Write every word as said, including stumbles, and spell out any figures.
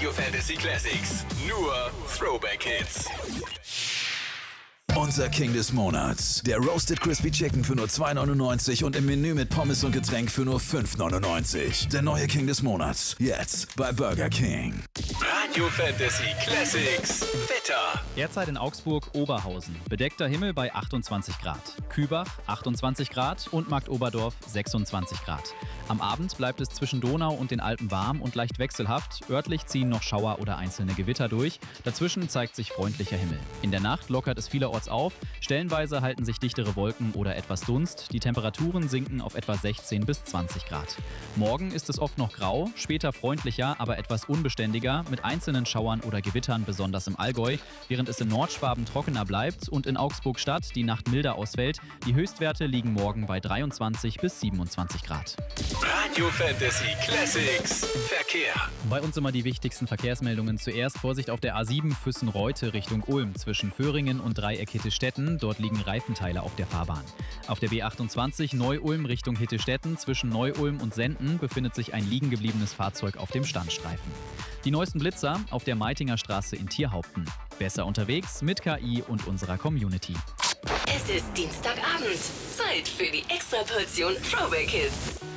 Radio Fantasy Classics. Nur Throwback Hits. Unser King des Monats. Der Roasted Crispy Chicken für nur zwei neunundneunzig und im Menü mit Pommes und Getränk für nur fünf neunundneunzig. Der neue King des Monats. Jetzt bei Burger King. Radio Fantasy Classics. Wetter. Derzeit in Augsburg, Oberhausen. Bedeckter Himmel bei achtundzwanzig Grad. Kübach achtundzwanzig Grad und Marktoberdorf sechsundzwanzig Grad. Am Abend bleibt es zwischen Donau und den Alpen warm und leicht wechselhaft. Örtlich ziehen noch Schauer oder einzelne Gewitter durch. Dazwischen zeigt sich freundlicher Himmel. In der Nacht lockert es vielerorts auf. Stellenweise halten sich dichtere Wolken oder etwas Dunst. Die Temperaturen sinken auf etwa sechzehn bis zwanzig Grad. Morgen ist es oft noch grau, später freundlicher, aber etwas unbeständiger, mit einzelnen Schauern oder Gewittern, besonders im Allgäu, während es in Nordschwaben trockener bleibt und in Augsburg-Stadt die Nacht milder ausfällt. Die Höchstwerte liegen morgen bei dreiundzwanzig bis siebenundzwanzig Grad. Radio Fantasy Classics. Verkehr. Bei uns immer die wichtigsten Verkehrsmeldungen. Zuerst Vorsicht auf der A sieben Füssen-Reute Richtung Ulm zwischen Föhringen und Dreieck Hittestetten. Dort liegen Reifenteile auf der Fahrbahn. Auf der B achtundzwanzig Neu-Ulm Richtung Hittestetten zwischen Neu-Ulm und Senden befindet sich ein liegen gebliebenes Fahrzeug auf dem Standstreifen. Die neuesten Blitzer auf der Meitinger Straße in Tierhaupten. Besser unterwegs mit K I und unserer Community. Es ist Dienstagabend. Zeit für die Extraportion Throwback Hits.